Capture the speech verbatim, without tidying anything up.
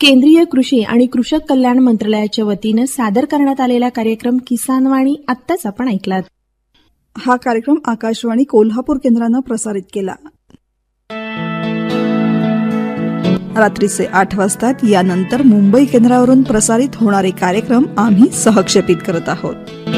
केंद्रीय कृषी आणि कृषक कल्याण मंत्रालयाच्या वतीनं सादर करण्यात आलेला कार्यक्रम किसानवाणी आत्ताच आपण ऐकलात. हा कार्यक्रम आकाशवाणी कोल्हापूर केंद्रानं प्रसारित केला. रात्रीचे आठ वाजतात. यानंतर मुंबई केंद्रावरून प्रसारित होणारे कार्यक्रम आम्ही सहक्षेपित करत आहोत.